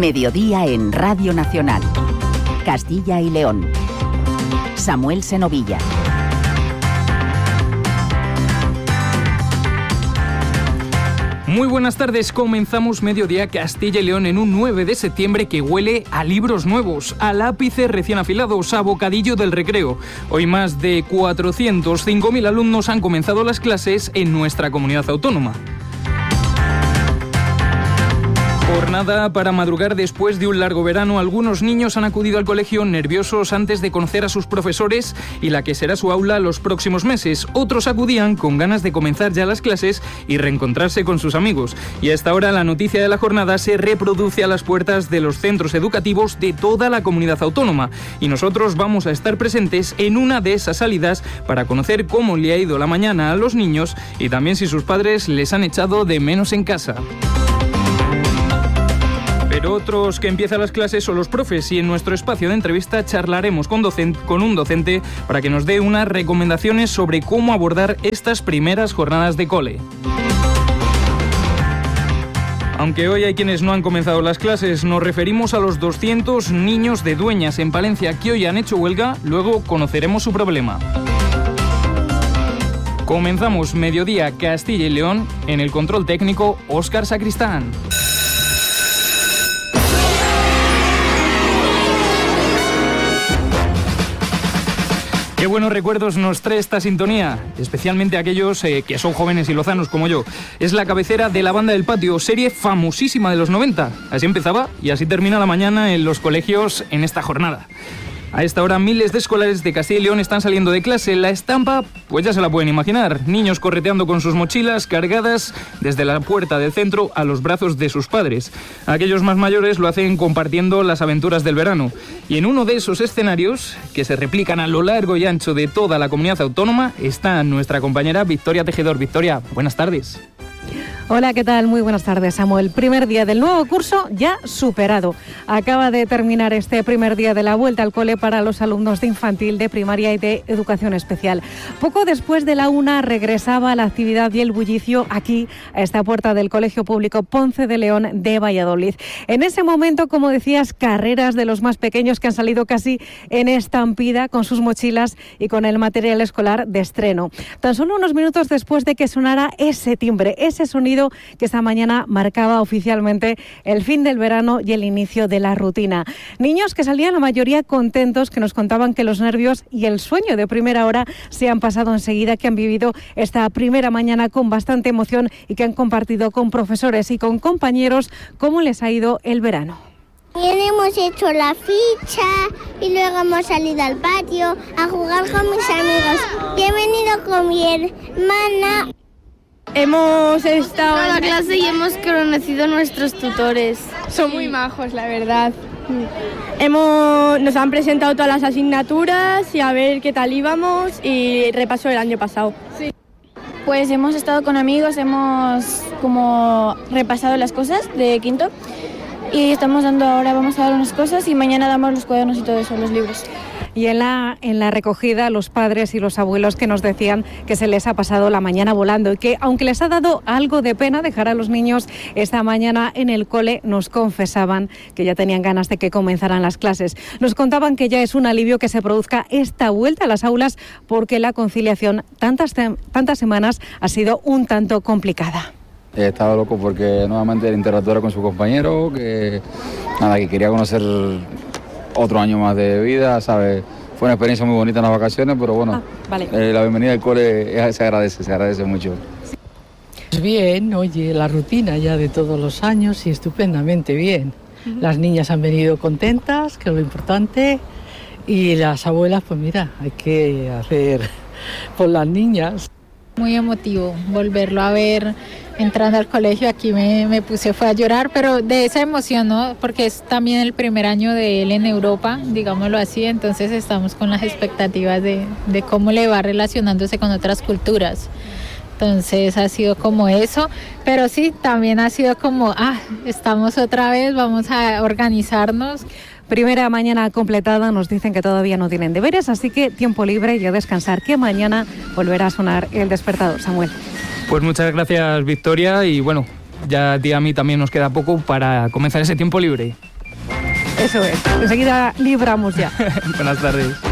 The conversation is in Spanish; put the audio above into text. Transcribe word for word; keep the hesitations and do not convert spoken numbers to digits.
Mediodía en Radio Nacional. Castilla y León. Samuel Senovilla. Muy buenas tardes, comenzamos Mediodía Castilla y León en un nueve de septiembre que huele a libros nuevos, a lápices recién afilados, a bocadillo del recreo. Hoy más de cuatrocientos cinco mil alumnos han comenzado las clases en nuestra comunidad autónoma. Jornada para madrugar después de un largo verano. Algunos niños han acudido al colegio nerviosos antes de conocer a sus profesores y la que será su aula los próximos meses. Otros acudían con ganas de comenzar ya las clases y reencontrarse con sus amigos. Y a esta hora la noticia de la jornada se reproduce a las puertas de los centros educativos de toda la comunidad autónoma. Y nosotros vamos a estar presentes en una de esas salidas para conocer cómo le ha ido la mañana a los niños y también si sus padres les han echado de menos en casa. Pero otros que empiezan las clases son los profes y en nuestro espacio de entrevista charlaremos con, docente, con un docente para que nos dé unas recomendaciones sobre cómo abordar estas primeras jornadas de cole. Aunque hoy hay quienes no han comenzado las clases, nos referimos a los doscientos niños de Dueñas en Palencia que hoy han hecho huelga, luego conoceremos su problema. Comenzamos Mediodía Castilla y León, en el control técnico Óscar Sacristán. Qué buenos recuerdos nos trae esta sintonía, especialmente aquellos eh, que son jóvenes y lozanos como yo. Es la cabecera de La Banda del Patio, serie famosísima de los noventa. Así empezaba y así termina la mañana en los colegios en esta jornada. A esta hora miles de escolares de Castilla y León están saliendo de clase. La estampa, pues ya se la pueden imaginar. Niños correteando con sus mochilas cargadas desde la puerta del centro a los brazos de sus padres. Aquellos más mayores lo hacen compartiendo las aventuras del verano. Y en uno de esos escenarios, que se replican a lo largo y ancho de toda la comunidad autónoma, está nuestra compañera Victoria Tejedor. Victoria, buenas tardes. Hola, ¿qué tal? Muy buenas tardes, Samuel. Primer día del nuevo curso ya superado. Acaba de terminar este primer día de la vuelta al cole para los alumnos de infantil, de primaria y de educación especial. Poco después de la una regresaba la actividad y el bullicio aquí, a esta puerta del Colegio Público Ponce de León de Valladolid. En ese momento, como decías, carreras de los más pequeños que han salido casi en estampida con sus mochilas y con el material escolar de estreno. Tan solo unos minutos después de que sonara ese timbre, ese sonido que esta mañana marcaba oficialmente el fin del verano y el inicio de la rutina. Niños que salían la mayoría contentos, que nos contaban que los nervios y el sueño de primera hora se han pasado enseguida, que han vivido esta primera mañana con bastante emoción y que han compartido con profesores y con compañeros cómo les ha ido el verano. Bien, hemos hecho la ficha y luego hemos salido al patio a jugar con mis amigos. Y he venido con mi hermana. Hemos estado en la clase y hemos conocido a nuestros tutores. Son muy majos, la verdad. Hemos, nos han presentado todas las asignaturas y a ver qué tal íbamos y repaso el año pasado. Sí. Pues hemos estado con amigos, hemos como repasado las cosas de quinto y estamos dando ahora, vamos a dar unas cosas y mañana damos los cuadernos y todo eso, los libros. Y en la, en la recogida, los padres y los abuelos que nos decían que se les ha pasado la mañana volando y que, aunque les ha dado algo de pena dejar a los niños esta mañana en el cole, nos confesaban que ya tenían ganas de que comenzaran las clases. Nos contaban que ya es un alivio que se produzca esta vuelta a las aulas porque la conciliación tantas, tantas semanas ha sido un tanto complicada. He estado loco porque nuevamente era interactuar con su compañero, que nada, que quería conocer otro año más de vida, ¿sabes? Fue una experiencia muy bonita en las vacaciones, pero bueno, ah, vale. eh, la bienvenida al cole eh, se agradece, se agradece mucho. Pues bien, oye, la rutina ya de todos los años y estupendamente bien. Uh-huh. Las niñas han venido contentas, que es lo importante, y las abuelas, pues mira, hay que hacer por las niñas. Muy emotivo volverlo a ver entrando al colegio. Aquí me, me puse fue a llorar, pero de esa emoción, ¿no? Porque es también el primer año de él en Europa, digámoslo así, entonces estamos con las expectativas de, de cómo le va relacionándose con otras culturas. Entonces ha sido como eso, pero sí, también ha sido como, ah, estamos otra vez, vamos a organizarnos. Primera mañana completada, nos dicen que todavía no tienen deberes, así que tiempo libre y a descansar, que mañana volverá a sonar el despertador. Samuel. Pues muchas gracias, Victoria, y bueno, ya a ti y a mí también nos queda poco para comenzar ese tiempo libre. Eso es. Enseguida libramos ya. Buenas tardes.